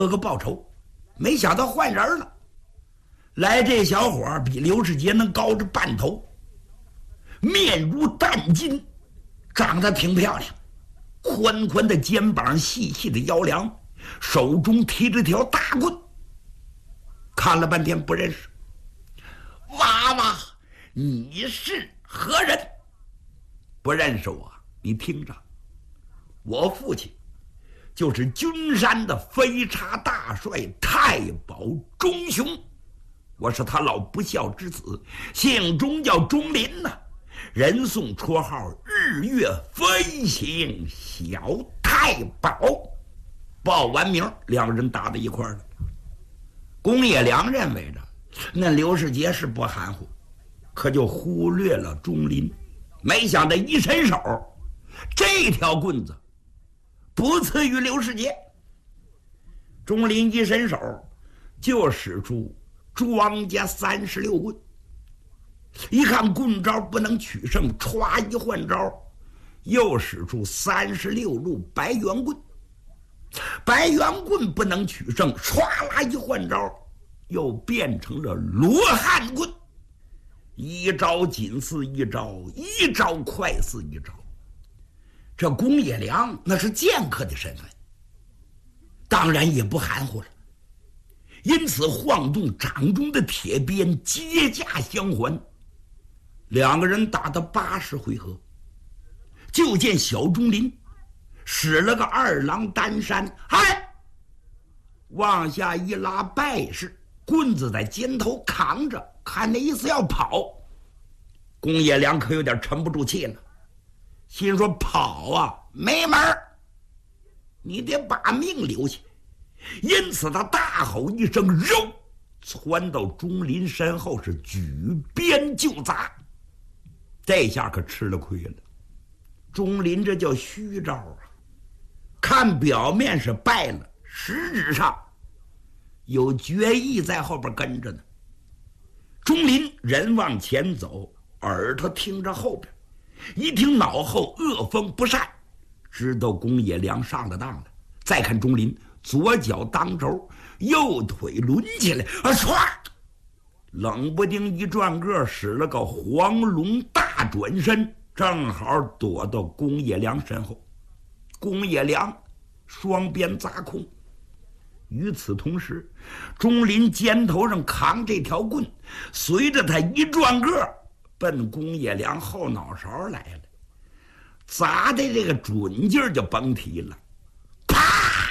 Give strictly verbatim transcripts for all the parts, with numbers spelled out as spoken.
个报仇，没想到换人了。来这小伙比刘世杰能高着半头，面如淡金，长得挺漂亮，宽宽的肩膀，细细的腰梁，手中提着条大棍。看了半天不认识。娃娃，你是何人？不认识我？你听着，我父亲就是君山的飞叉大帅太保钟雄，我是他老不孝之子，姓钟叫钟林呐、啊，人送绰号日月飞行小太保。报完名，两个人打到一块儿了。龚业良认为着那刘世杰是不含糊，可就忽略了钟林。没想到一伸手，这条棍子不次于刘世杰。钟林一伸手就使出庄家三十六棍，一看棍招不能取胜，歘一换招，又使出三十六路白圆棍。白圆棍不能取胜，唰啦一换招，又变成了罗汉棍。一招紧似一招，一招快似一招。这龚业良那是剑客的身份，当然也不含糊了，因此晃动掌中的铁鞭，接驾相还。两个人打了八十回合，就见小钟林使了个二郎单山，嗨，往下一拉败式，棍子在肩头扛着，看那意思要跑。龚业良可有点沉不住气了，心说跑啊没门儿，你得把命留下。因此他大吼一声，肉窜到钟林身后，是举鞭就砸。这下可吃了亏了，钟林这叫虚招啊，看表面是败了，实质上有决意在后边跟着呢。钟林人往前走，耳朵听着后边，一听脑后恶风不善，知道龚业良上了当了。再看钟林左脚当轴，右腿抡起来，啊唰，冷不丁一转个，使了个黄龙大转身，正好躲到龚业良身后。龚业良双鞭砸空。与此同时，钟林肩头上扛这条棍，随着他一转个，奔龚业良后脑勺来了，砸的这个准劲儿就甭提了。啪！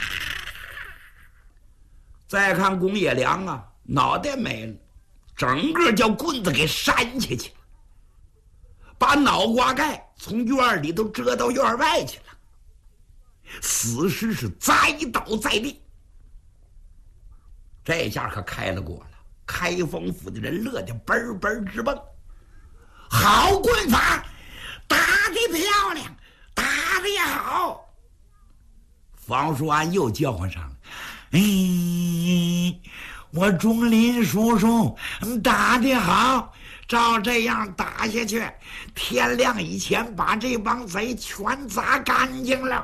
再看龚业良啊，脑袋没了，整个叫棍子给扇下去了，把脑瓜盖从院里都遮到院外去了，死尸是栽倒在地。这下可开了锅了，开封府的人乐得嘣嘣直蹦。好棍法，打得漂亮，打得也好。房叔安又叫唤上了，哎，我钟林叔叔打得好，照这样打下去，天亮以前把这帮贼全砸干净了。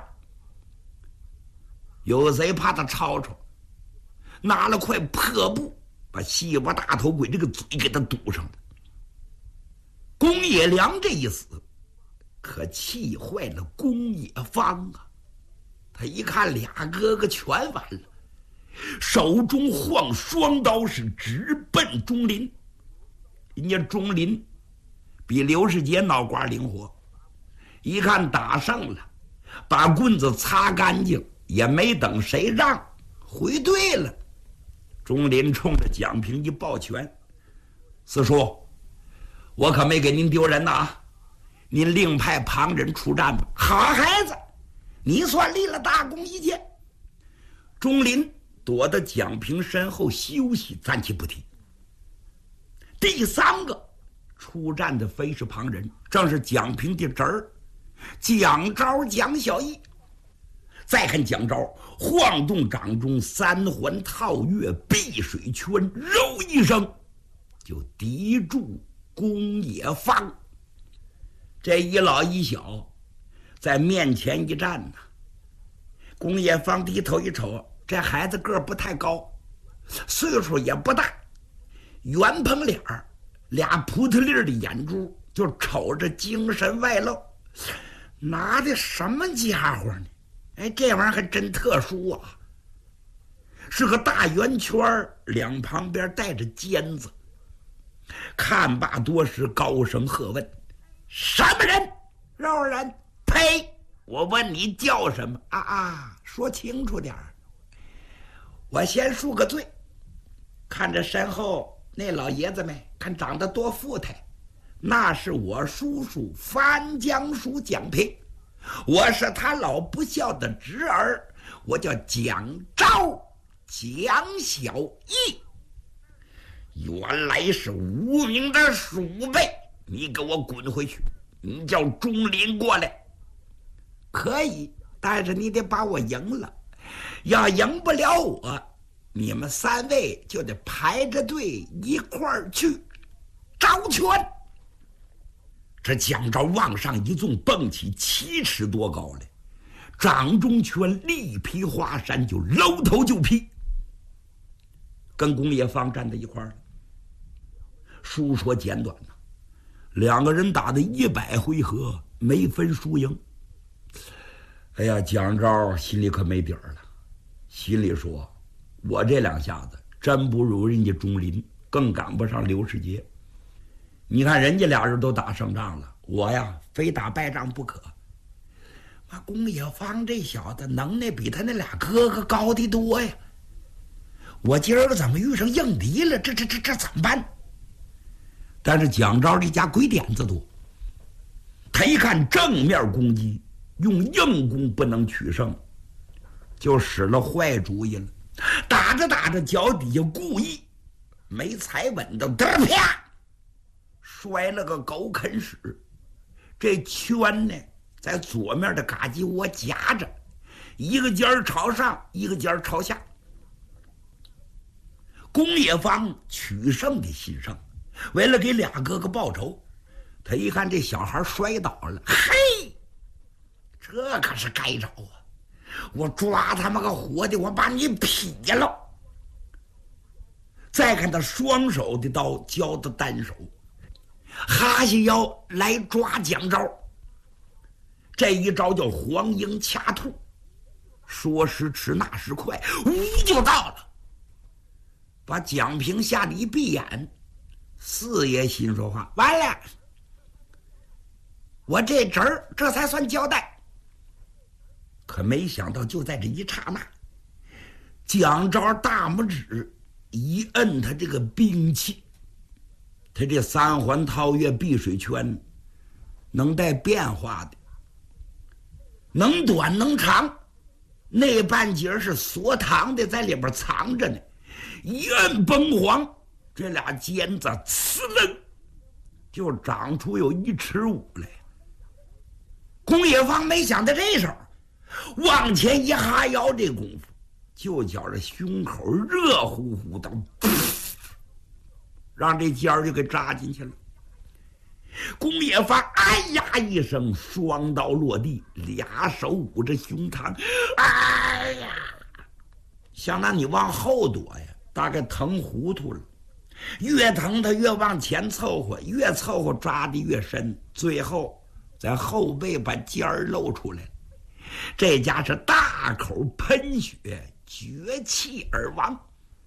有贼怕他吵吵，拿了块破布把西瓜大头鬼这个嘴给他堵上了。龚业良这一死，可气坏了龚业芳啊！他一看俩哥哥全完了，手中晃双刀是直奔钟林。人家钟林比刘世杰脑瓜灵活，一看打胜了，把棍子擦干净，也没等谁让，回队了。钟林冲着蒋平一抱拳：“四叔，我可没给您丢人呐啊！您另派旁人出战吧。”“好孩子，你算立了大功一件。”钟林躲到蒋平身后休息，暂且不提。第三个出战的非是旁人，正是蒋平的侄儿蒋昭蒋小义。再看蒋昭晃动掌中三环套月碧水圈，肉一声就敌住龚业芳。这一老一小在面前一站呢，龚业芳低头一瞅， 这孩子个儿不太高，岁数也不大，圆蓬脸儿，俩扑腾粒的眼珠，就瞅着精神外露。拿的什么家伙呢？哎，这玩意儿还真特殊啊！是个大圆圈，两旁边带着尖子。看罢多时，高声喝问：“什么人？肉人？呸！我问你叫什么？啊啊，说清楚点儿。我先恕个罪。看着身后那老爷子们，看长得多富态。那是我叔叔番江叔蒋平，我是他老不孝的侄儿，我叫蒋昭，蒋小义。原来是无名的鼠辈，你给我滚回去！你叫钟林过来。可以，但是你得把我赢了。要赢不了我，你们三位就得排着队一块儿去招拳。这蒋昭往上一纵，蹦起七尺多高来，掌中拳力劈华山，就搂头就劈，跟公冶方站在一块儿了。书说简短呐，两个人打的一百回合，没分输赢。哎呀，蒋昭心里可没底儿了，心里说：“我这两下子真不如人家钟林，更赶不上刘世杰。你看人家俩人都打胜仗了，我呀非打败仗不可。妈，公冶方这小子能耐比他那俩哥哥高的多呀！我今儿个怎么遇上硬敌了？这这这这怎么办？”但是蒋昭这家鬼点子多，他一看正面攻击用硬攻不能取胜，就使了坏主意了。打着打着，脚底下故意没踩稳的，嘚啪摔了个狗啃屎。这圈呢，在左面的嘎叽窝夹着，一个尖儿朝上，一个尖儿朝下。公冶方取胜的心上，为了给俩哥哥报仇，他一看这小孩摔倒了，嘿，这可是该着啊！我抓他妈个活的，我把你劈了！再看他双手的刀交的单手，哈下腰来抓蒋昭。这一招叫黄莺掐兔，说时迟那时快，呜就到了，把蒋平吓得一闭眼。四爷心说话，完了，我这侄儿这才算交代。可没想到就在这一刹那，蒋昭大拇指一摁他这个兵器，他这三环套月碧水圈能带变化的，能短能长，那半截是锁膛的，在里边藏着呢，一摁崩黄，这俩尖子呲楞就长出有一尺五来。公冶方没想到这时候往前一哈腰，这功夫就觉着胸口热乎乎的，让这尖儿就给扎进去了。公冶方哎呀一声，双刀落地，俩手捂着胸膛，哎呀，想让你往后躲呀，大概疼糊涂了。越疼他越往前凑合，越凑合抓得越深，最后在后背把尖儿露出来了。这家是大口喷血，绝气而亡。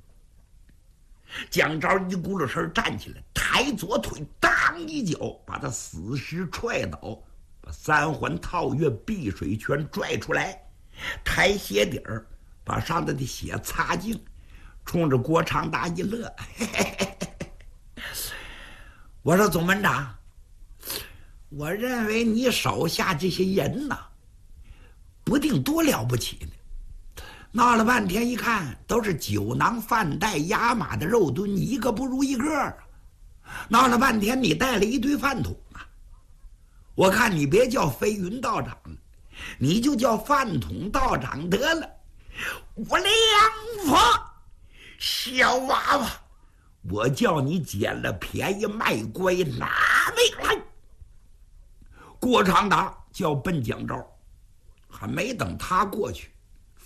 蒋昭一咕噜身站起来，抬左腿，当一脚把他死尸踹倒，把三环套月碧水圈拽出来，抬鞋底儿，把上头的血擦净，冲着郭长达一乐，嘿嘿嘿嘿，我说总门长，我认为你手下这些人呐，不定多了不起呢。闹了半天一看，都是酒囊饭袋压马的肉墩，一个不如一个啊！闹了半天你带了一堆饭桶啊！我看你别叫飞云道长了，你就叫饭桶道长得了。我梁佛小娃娃，我叫你捡了便宜卖乖，拿命来！郭长达叫奔蒋昭，还没等他过去，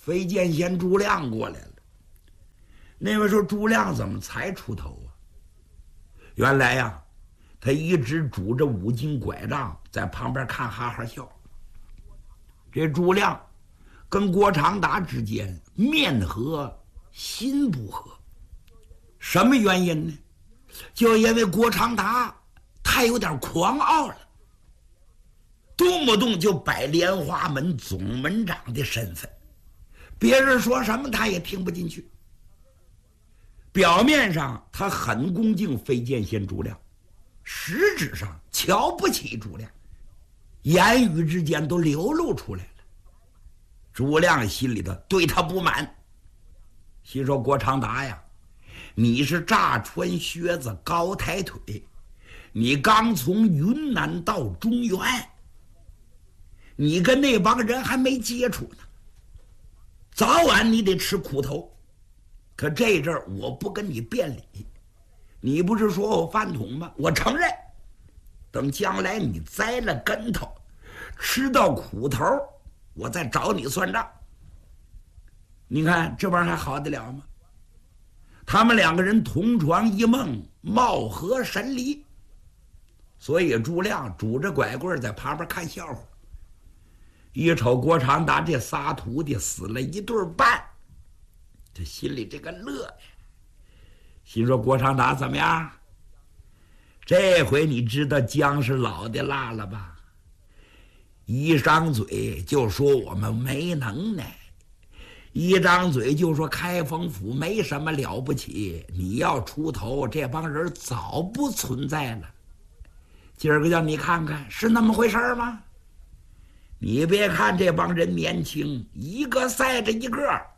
飞剑仙朱亮过来了。那位说朱亮怎么才出头啊？原来呀，他一直拄着五斤拐杖在旁边看，哈哈笑。这朱亮跟郭长达之间面和心不和，什么原因呢？就因为郭长达太有点狂傲了，动不动就摆莲花门总门长的身份，别人说什么他也听不进去。表面上他很恭敬飞剑仙朱亮，实质上瞧不起朱亮，言语之间都流露出来了。朱亮心里头对他不满，心说郭长达呀，你是乍穿靴子高抬腿，你刚从云南到中原，你跟那帮人还没接触呢，早晚你得吃苦头。可这阵儿我不跟你辩理，你不是说我饭桶吗？我承认，等将来你栽了跟头，吃到苦头，我再找你算账。你看这玩意儿还好得了吗？他们两个人同床一梦，貌合神离，所以朱亮拄着拐棍在旁边看笑话。一瞅郭长达这仨徒弟死了一对半，这心里这个乐呀，心说郭长达怎么样？这回你知道姜是老的辣了吧？一张嘴就说我们没能耐，一张嘴就说开封府没什么了不起，你要出头，这帮人早不存在了。今儿个叫你看看是那么回事吗？你别看这帮人年轻，一个赛着一个，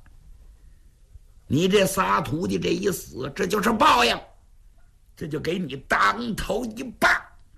你这仨徒弟这一死，这就是报应，这就给你当头一棒。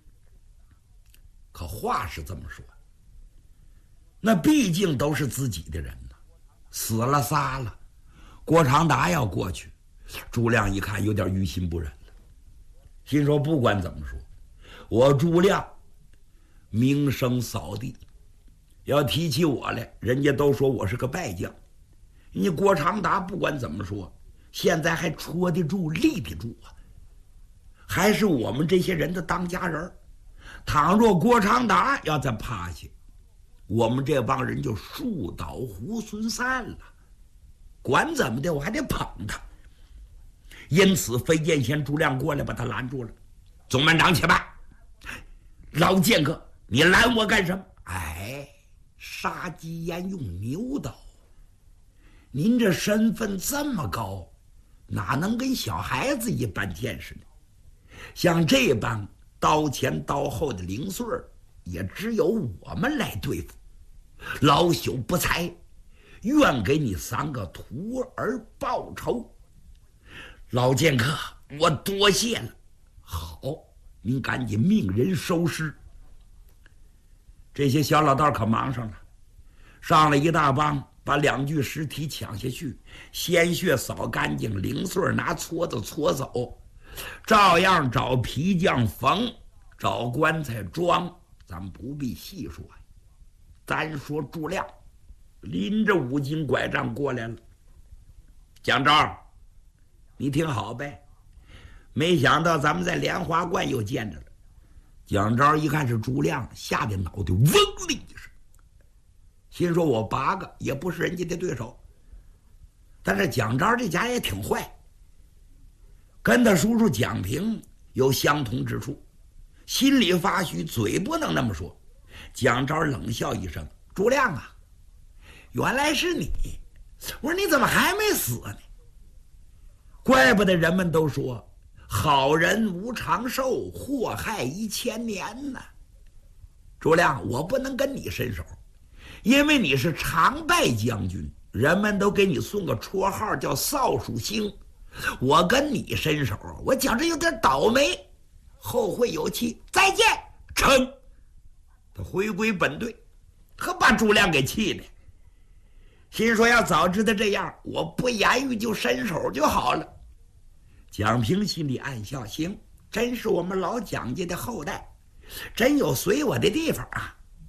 可话是这么说，那毕竟都是自己的人呢，死了仨了，郭长达要过去，朱亮一看有点于心不忍了，心说不管怎么说，我朱亮名声扫地，要提起我来，人家都说我是个败将。你郭长达不管怎么说，现在还戳得住立得住啊，还是我们这些人的当家人。倘若郭长达要再趴下，我们这帮人就树倒猢狲散了。管怎么的，我还得捧他。因此飞剑仙朱亮过来把他拦住了。总班长且慢，老剑客，你拦我干什么？哎，杀鸡焉用牛刀，您这身份这么高，哪能跟小孩子一般见识呢？像这帮刀前刀后的零碎儿，也只有我们来对付。老朽不才，愿给你三个徒儿报仇。老剑客，我多谢了。好，您赶紧命人收尸。这些小老道可忙上了，上了一大帮，把两具尸体抢下去，鲜血扫干净，零碎拿撮子搓走，照样找皮匠缝，找棺材装，咱们不必细说。单说朱亮拎着五斤拐杖过来了。蒋昭，你听好呗，没想到咱们在莲花观又见着了。蒋昭一看是朱亮，吓得脑袋嗡的一声，心说我八个也不是人家的对手。但是蒋昭这家也挺坏，跟他叔叔蒋平有相同之处，心里发虚，嘴不能那么说。蒋昭冷笑一声：“朱亮啊，原来是你！我说你怎么还没死呢？怪不得人们都说好人无长寿，祸害一千年呢。朱亮，我不能跟你伸手，因为你是常败将军，人们都给你送个绰号叫扫帚星。我跟你伸手，我觉着有点倒霉，后会有期，再见。”成，他回归本队，可把朱亮给气的，心说要早知道这样，我不言语就伸手就好了。蒋平心里暗笑，行，真是我们老蒋家的后代，真有随我的地方啊。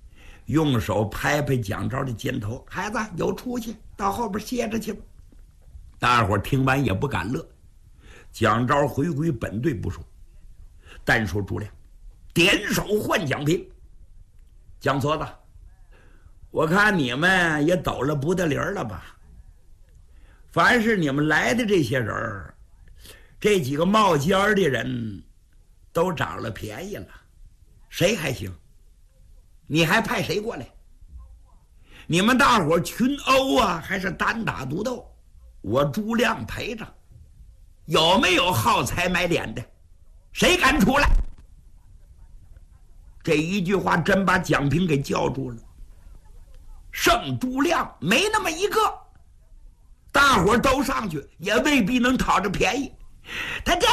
用手拍拍蒋昭的肩头：“孩子有出息，到后边歇着去吧。”大伙听完也不敢乐。蒋昭回归本队不说，单说朱亮，点手换蒋平：“蒋矬子，我看你们也抖了不得理了吧？凡是你们来的这些人，这几个冒尖儿的人都占了便宜了，谁还行？你还派谁过来？你们大伙群殴啊，还是单打独斗？我朱亮陪着，有没有耗财买脸的？谁敢出来？”这一句话真把蒋平给叫住了。胜朱亮没那么一个，大伙都上去也未必能讨着便宜。他这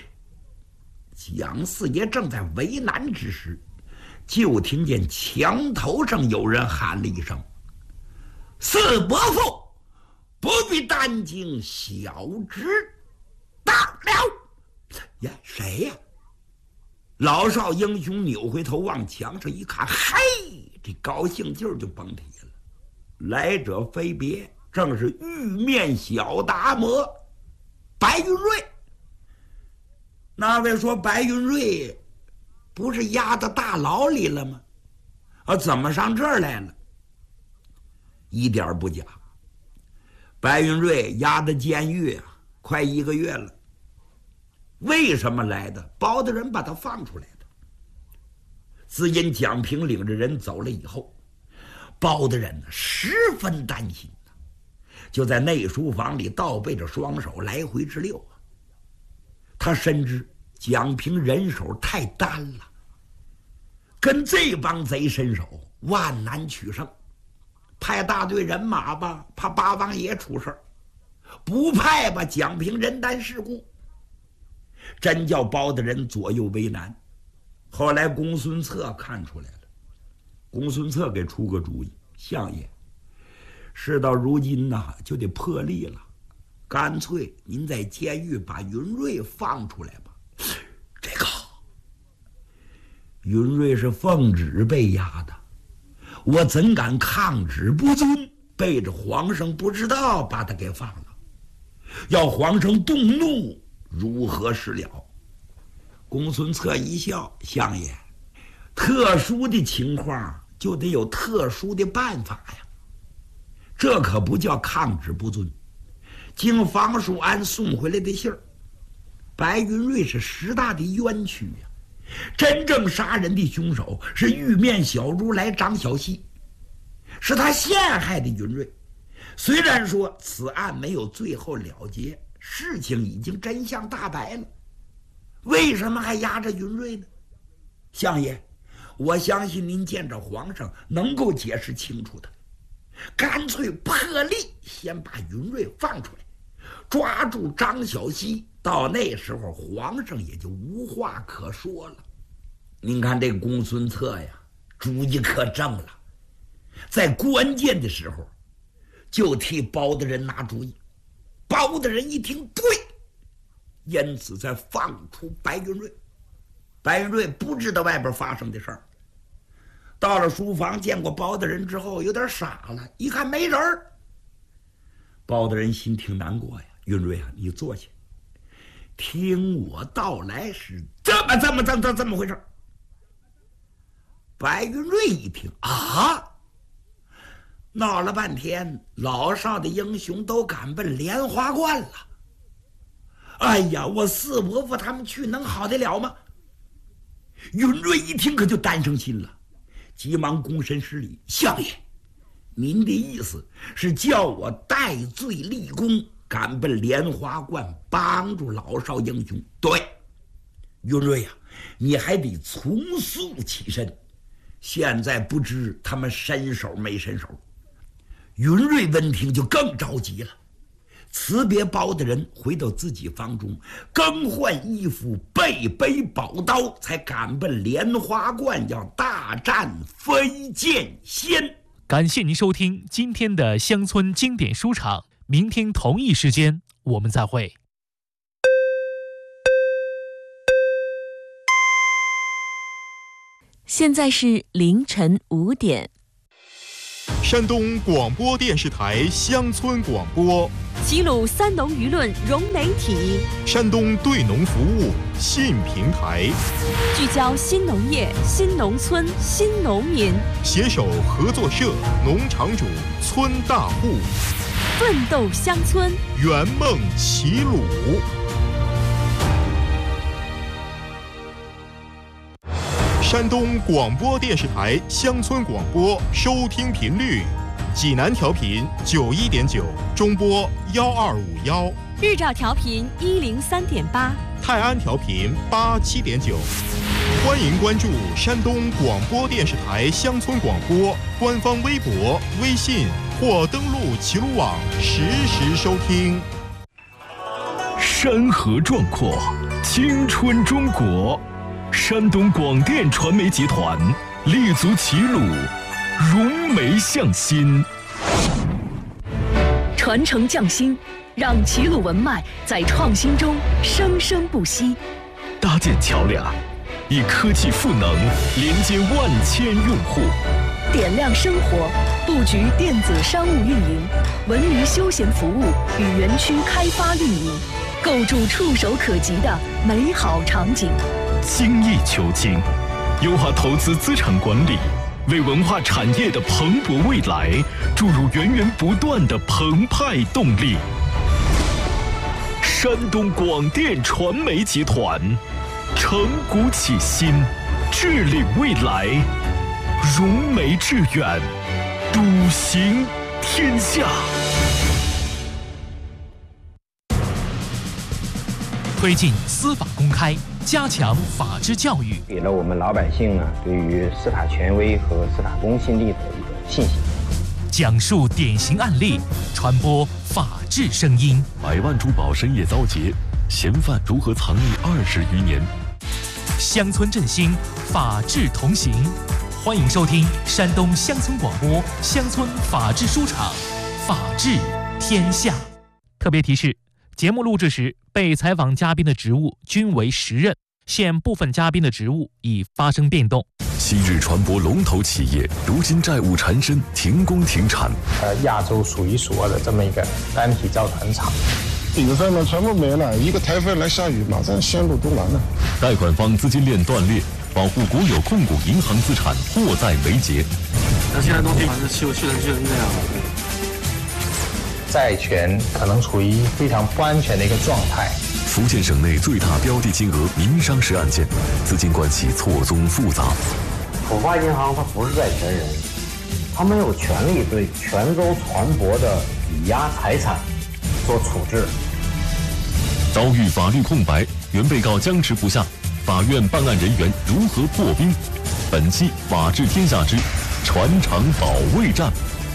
蒋四爷正在为难之时，就听见墙头上有人喊了一声：“四伯父，不必担惊，小侄到了。”呀，谁呀？老少英雄扭回头往墙上一看，嘿，这高兴劲儿就甭提了。来者非别，正是玉面小达摩白云瑞。那位说白云瑞不是押到大牢里了吗？啊，怎么上这儿来了？一点不假，白云瑞押的监狱啊，快一个月了。为什么来的？包大人把他放出来的。只因蒋平领着人走了以后，包大人呢十分担心，就在内书房里倒背着双手来回直溜啊。他深知蒋平人手太单了，跟这帮贼伸手万难取胜。派大队人马吧，怕八王爷出事儿；不派吧，蒋平人单势孤。真叫包大人左右为难。后来公孙策看出来了，公孙策给出个主意：相爷，事到如今呐，就得破例了，干脆您在监狱把云瑞放出来吧。这个云瑞是奉旨被押的，我怎敢抗旨不遵，背着皇上不知道把他给放了，要皇上动怒如何是了？公孙策一笑：相爷，特殊的情况就得有特殊的办法呀，这可不叫抗旨不遵。经房叔安送回来的信儿，白云瑞是十大的冤屈呀，真正杀人的凶手是玉面小如来张小希，是他陷害的云瑞。虽然说此案没有最后了结，事情已经真相大白了，为什么还压着云瑞呢？相爷，我相信您见着皇上能够解释清楚的，干脆破例先把云瑞放出来，抓住张小希，到那时候皇上也就无话可说了。您看这公孙策呀，主意可正了，在关键的时候就替包大人拿主意。包大人一听对，因此才放出白云瑞。白云瑞不知道外边发生的事儿，到了书房见过包大人之后有点傻了，一看没人儿。包大人心挺难过呀：云瑞啊，你坐下，听我道来，是这么这么这么这么回事。白云瑞一听啊，闹了半天，老少的英雄都赶奔莲花观了。哎呀，我四伯父他们去能好得了吗？云瑞一听可就担上心了，急忙躬身施礼：相爷，您的意思是叫我戴罪立功，赶奔莲花观帮助老少英雄？对，云瑞呀、啊，你还得从速起身，现在不知他们伸手没伸手。云瑞闻听就更着急了，辞别包大人，回到自己房中，更换衣服，背背宝刀，才赶奔莲花观，要大战飞剑仙。 感谢您收听今天的乡村经典书场，明天同一时间我们再会。 现在是凌晨五点。 山东广播电视台乡村广播， 齐鲁三农舆论融媒体， 山东对农服务新平台， 聚焦新农业、新农村、新农民， 携手合作社、农场主、村大户， 奋斗乡村， 圆梦齐鲁。山东广播电视台乡村广播收听频率：济南调频九一点九，中波幺二五幺； 日照调频一零三点八， 泰安调频八七点九。欢迎关注山东广播电视台乡村广播官方微博、微信或登录齐鲁网实时收听。 山河壮阔，青春中国。山东广电传媒集团立足齐鲁，融媒向新， 传承匠心，让齐鲁文脉在创新中生生不息。 搭建桥梁，以科技赋能连接万千用户。 点亮生活，布局电子商务运营、文娱休闲服务与园区开发运营，构筑触手可及的美好场景。 精益求精，优化投资资产管理，为文化产业的蓬勃未来注入源源不断的澎湃动力。山东广电传媒集团，承股启新，治理未来，融媒致远，笃行天下。 推进司法公开，加强法治教育， 给了我们老百姓呢对于司法权威和司法公信力的一个信心。 讲述典型案例，传播法治声音。 百万珠宝深夜遭劫，嫌犯如何藏匿二十余年？ 乡村振兴，法治同行。欢迎收听山东乡村广播乡村法治书场，法治天下。特别提示：节目录制时，被采访嘉宾的职务均为实任，现部分嘉宾的职务已发生变动。 昔日传播龙头企业，如今债务缠身，停工停产。 呃，亚洲数一数二的这么一个单体造船厂， 顶上呢全部没了，一个台风来下雨，马上线路都完了。 贷款方资金链断裂，保护国有控股银行资产迫在眉睫。 那现在东西反正修去成修成这样了。 债权可能处于非常不安全的一个状态。 福建省内最大标的金额民商事案件，资金关系错综复杂。 浦发银行它不是债权人，它没有权利对泉州船舶的抵押财产做处置。 遭遇法律空白，原被告僵持不下，法院办案人员如何破冰？本期《法治天下之船厂保卫战》。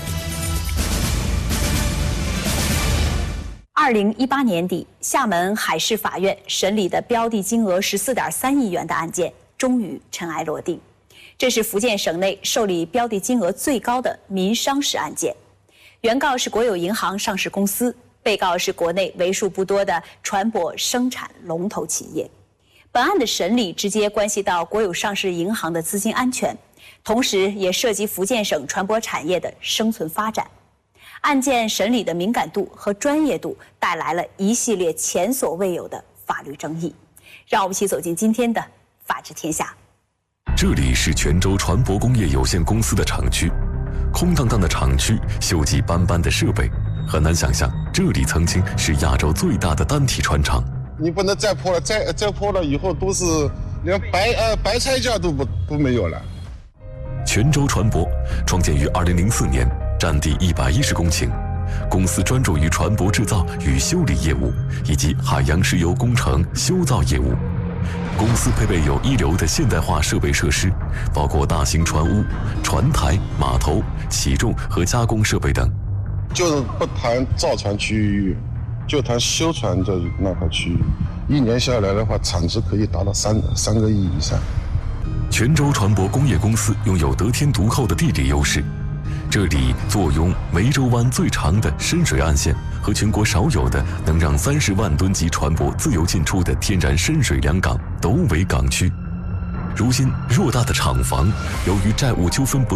二零一八年底，厦门海事法院审理的标的金额十四点三亿元的案件终于尘埃落定。这是福建省内受理标的金额最高的民商事案件。原告是国有银行上市公司，被告是国内为数不多的船舶生产龙头企业。本案的审理直接关系到国有上市银行的资金安全，同时也涉及福建省船舶产业的生存发展。案件审理的敏感度和专业度带来了一系列前所未有的法律争议。让我们一起走进今天的法治天下。 这里是泉州船舶工业有限公司的厂区，空荡荡的厂区，锈迹斑斑的设备，很难想象这里曾经是亚洲最大的单体船厂。 你不能再破了，再再破了以后都是连白呃白菜价都不都没有了。 泉州船舶创建于二零零四年。占地一百一十公顷，公司专注于船舶制造与修理业务，以及海洋石油工程修造业务。公司配备有一流的现代化设备设施，包括大型船坞、船台、码头、起重和加工设备等。 就是不谈造船区域，就谈修船的那块区域，一年下来的话，产值可以达到三三个亿以上。 泉州船舶工业公司拥有得天独厚的地理优势。这里坐拥湄洲湾最长的深水岸线和全国少有的能让三十万吨级船舶自由进出的天然深水良港，都为港区。如今偌大的厂房，由于债务纠纷不断，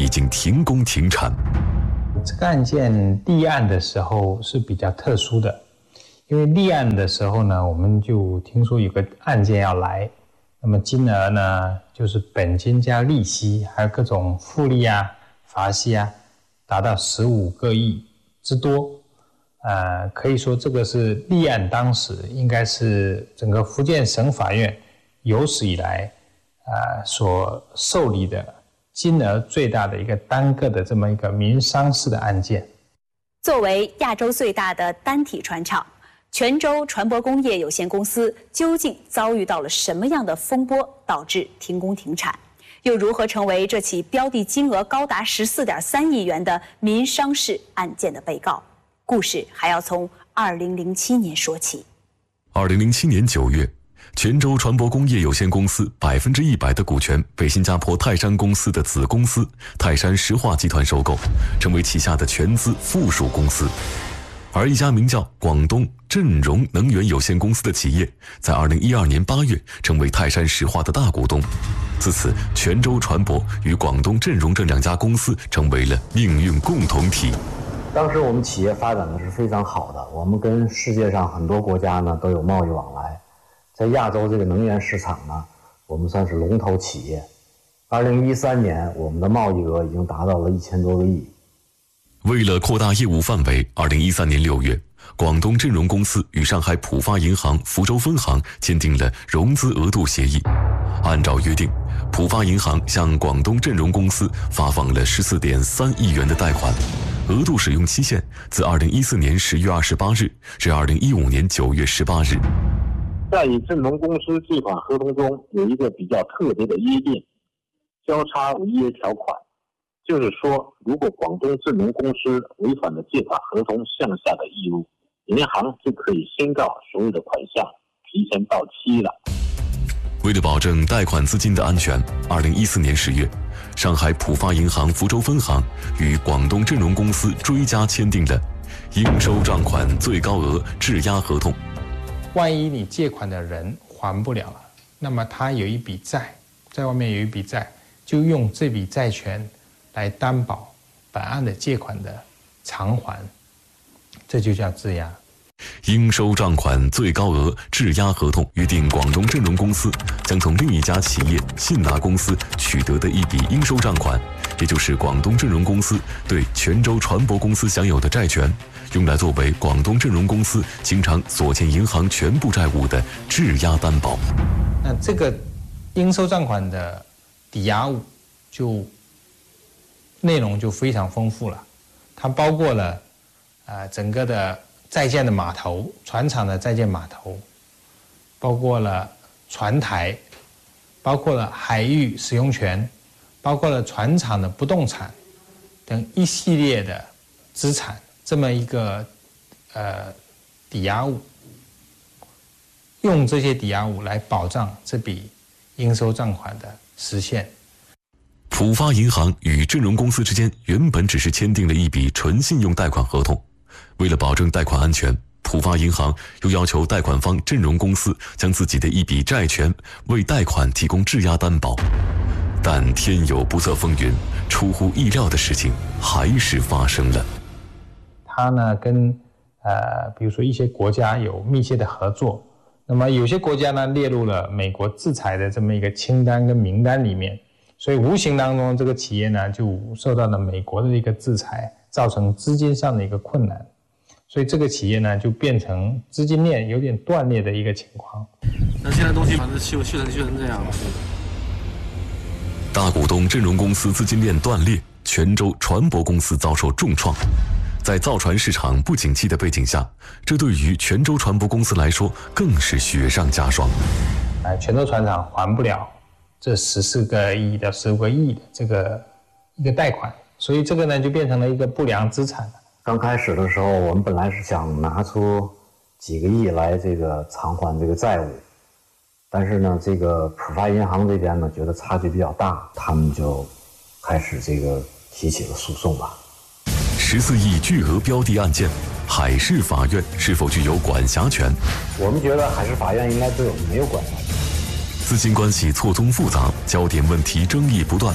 已经停工停产。 这个案件立案的时候是比较特殊的，因为立案的时候呢，我们就听说有个案件要来，那么金额呢就是本金加利息，还有各种复利啊、罚息啊，达到十五个亿之多。呃，可以说这个是立案当时应该是整个福建省法院有史以来呃所受理的金额最大的一个单个的这么一个民商事的案件。 作为亚洲最大的单体船厂，泉州船舶工业有限公司究竟遭遇到了什么样的风波，导致停工停产？又如何成为这起标的金额高达十四点三亿元的民商事案件的被告？故事还要从二零零七年说起。 二零零七年九月，泉州船舶工业有限公司百分之一百的股权被新加坡泰山公司的子公司泰山石化集团收购，成为旗下的全资附属公司。而一家名叫广东振荣能源有限公司的企业，在二零一二年八月成为泰山石化的大股东。自此，泉州船舶与广东振荣这两家公司成为了命运共同体。 当时我们企业发展的是非常好的，我们跟世界上很多国家呢都有贸易往来，在亚洲这个能源市场呢，我们算是龙头企业。二零一三年，我们的贸易额已经达到了一千多个亿。 为了扩大业务范围，二零一三年六月，广东振荣公司与上海浦发银行福州分行签订了融资额度协议。按照约定，浦发银行向广东振荣公司发放了十四点三亿元的贷款。额度使用期限自二零一四年十月二十八日至二零一五年九月十八日。 在与振荣公司借款合同中有一个比较特别的约定，交叉违约条款，就是说，如果广东振荣公司违反了借款合同项下的义务，银行就可以宣告所有的款项提前到期了。 为了保证贷款资金的安全，二零一四年十月，上海浦发银行福州分行与广东振荣公司追加签订了应收账款最高额质押合同。 万一你借款的人还不了了，那么他有一笔债，在外面有一笔债，就用这笔债权来担保本案的借款的偿还，这就叫质押。 应收账款最高额质押合同约定，广东振荣公司将从另一家企业信达公司取得的一笔应收账款，也就是广东振荣公司对泉州船舶公司享有的债权，用来作为广东振荣公司经常所欠银行全部债务的质押担保。 那这个应收账款的抵押物就内容就非常丰富了，它包括了呃整个的在建的码头，船厂的在建码头，包括了船台，包括了海域使用权，包括了船厂的不动产等一系列的资产，这么一个呃抵押物，用这些抵押物来保障这笔应收账款的实现。 浦发银行与振荣公司之间原本只是签订了一笔纯信用贷款合同，为了保证贷款安全，浦发银行又要求贷款方振荣公司将自己的一笔债权为贷款提供质押担保。但天有不测风云，出乎意料的事情还是发生了。 他呢跟呃比如说一些国家有密切的合作，那么有些国家呢列入了美国制裁的这么一个清单跟名单里面，所以无形当中这个企业呢就受到了美国的一个制裁，造成资金上的一个困难，所以这个企业呢就变成资金链有点断裂的一个情况。 那现在东西反正修修成修成这样了。 大股东振荣公司资金链断裂，泉州船舶公司遭受重创。在造船市场不景气的背景下，这对于泉州船舶公司来说更是雪上加霜。 呃，泉州船厂还不了这十四个亿到十五个亿的这个一个贷款，所以这个呢就变成了一个不良资产了。 刚开始的时候，我们本来是想拿出几个亿来这个偿还这个债务，但是呢，这个浦发银行这边呢觉得差距比较大，他们就开始这个提起了诉讼吧。 十四亿巨额标的案件，海事法院是否具有管辖权？ 我们觉得海事法院应该对我们没有管辖权。 资金关系错综复杂，焦点问题争议不断，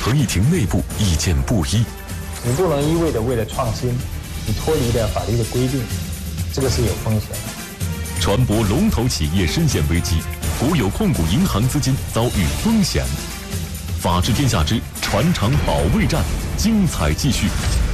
合议庭内部意见不一。 你不能一味的为了创新，你脱离了法律的规定，这个是有风险的。 船舶龙头企业深陷危机，国有控股银行资金遭遇风险。法治天下之船厂保卫战，精彩继续。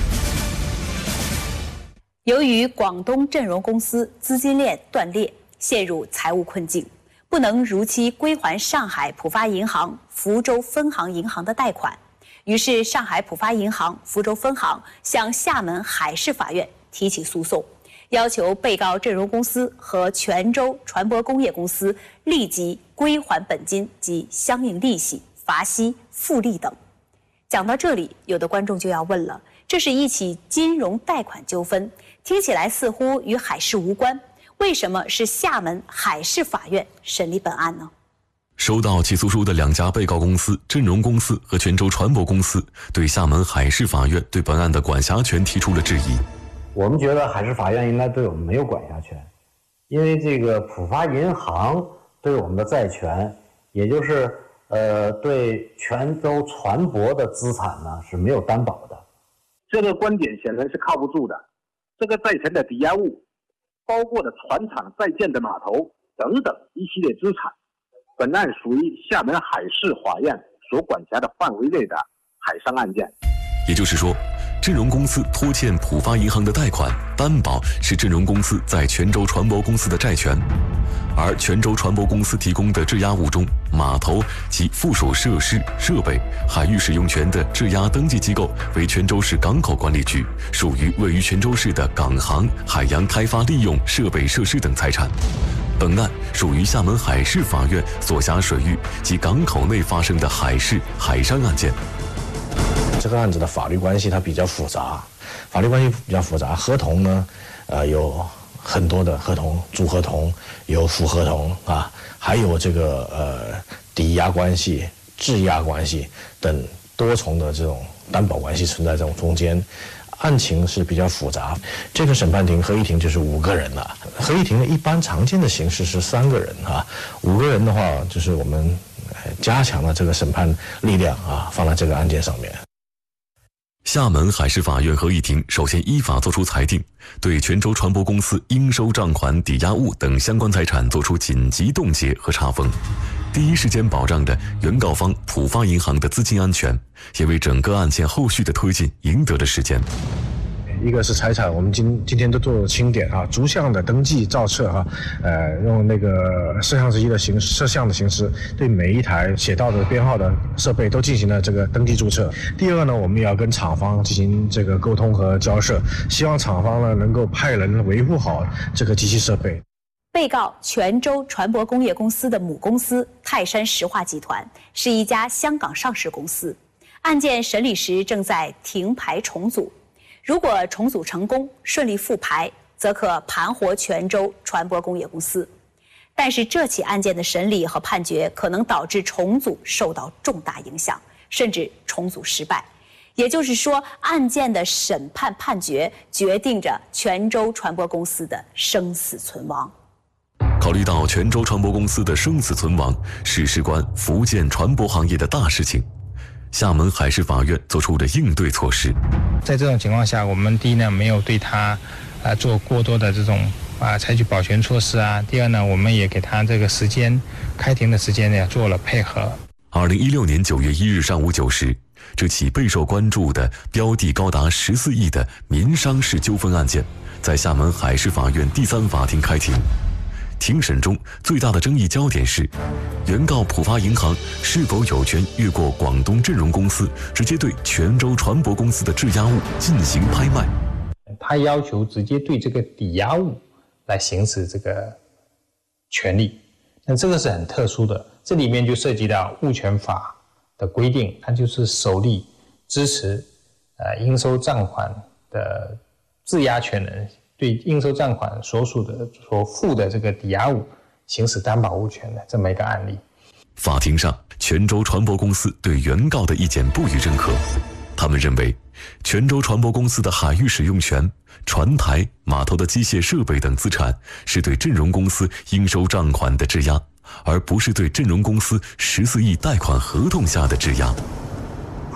由于广东振荣公司资金链断裂，陷入财务困境，不能如期归还上海浦发银行福州分行银行的贷款，于是上海浦发银行福州分行向厦门海事法院提起诉讼，要求被告振荣公司和泉州船舶工业公司立即归还本金及相应利息、罚息、复利等。讲到这里，有的观众就要问了，这是一起金融贷款纠纷，听起来似乎与海事无关，为什么是厦门海事法院审理本案呢？ 收到起诉书的两家被告公司振荣公司和泉州船舶公司对厦门海事法院对本案的管辖权提出了质疑。 我们觉得海事法院应该对我们没有管辖权，因为这个浦发银行对我们的债权，也就是呃对泉州船舶的资产呢是没有担保的。 这个观点显然是靠不住的。这个债权的抵押物包括了船厂在建的码头等等一系列资产，本案属于厦门海事法院所管辖的范围内的海商案件。 也就是说，振荣公司拖欠浦发银行的贷款，担保是振荣公司在泉州船舶公司的债权，而泉州船舶公司提供的质押物中，码头及附属设施、设备、海域使用权的质押登记机构为泉州市港口管理局，属于位于泉州市的港航、海洋开发利用设备设施等财产。本案属于厦门海事法院所辖水域及港口内发生的海事、海商案件。 这个案子的法律关系它比较复杂，法律关系比较复杂。合同呢，呃，有很多的合同，主合同，有副合同啊，还有这个呃抵押关系、质押关系等多重的这种担保关系存在这种中间。案情是比较复杂，这个审判庭合议庭就是五个人了。合议庭呢，一般常见的形式是三个人啊，五个人的话，就是我们加强了这个审判力量啊，放在这个案件上面。 厦门海事法院合议庭首先依法作出裁定，对泉州船舶公司应收账款、抵押物等相关财产作出紧急冻结和查封，第一时间保障着原告方浦发银行的资金安全，也为整个案件后续的推进赢得了时间。 一个是财产，我们今今天都做了清点啊，逐项的登记造册哈，呃，用那个摄像之一的形式，摄像的形式，对每一台写到的编号的设备都进行了这个登记注册。第二呢，我们也要跟厂方进行这个沟通和交涉，希望厂方呢能够派人维护好这个机器设备。 被告泉州船舶工业公司的母公司泰山石化集团是一家香港上市公司，案件审理时正在停牌重组。如果重组成功，顺利复牌，则可盘活泉州船舶工业公司。但是这起案件的审理和判决可能导致重组受到重大影响，甚至重组失败。也就是说，案件的审判判决决定着泉州船舶公司的生死存亡。 考虑到泉州船舶公司的生死存亡是事关福建船舶行业的大事情，厦门海事法院做出了应对措施。 在这种情况下，我们第一呢没有对他呃做过多的这种啊采取保全措施啊。第二呢，我们也给他这个时间开庭的时间呢做了配合。 二零一六年九月一日上午九时，这起备受关注的标的高达十四亿的民商事纠纷案件，在厦门海事法院第三法庭开庭。庭审中最大的争议焦点是，原告浦发银行是否有权越过广东振荣公司，直接对泉州船舶公司的质押物进行拍卖。 他要求直接对这个抵押物来行使这个权利，那这个是很特殊的，这里面就涉及到物权法的规定，它就是首例支持呃应收账款的质押权人对应收账款所属的所负的这个抵押物行使担保物权的这么一个案例。 法庭上，泉州船舶公司对原告的意见不予认可。他们认为，泉州船舶公司的海域使用权、船台、码头的机械设备等资产是对振荣公司应收账款的质押，而不是对振荣公司十四亿贷款合同下的质押。 浦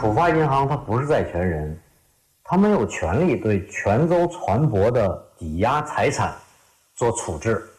浦发银行它不是债权人，它没有权利对泉州船舶的抵押财产做处置。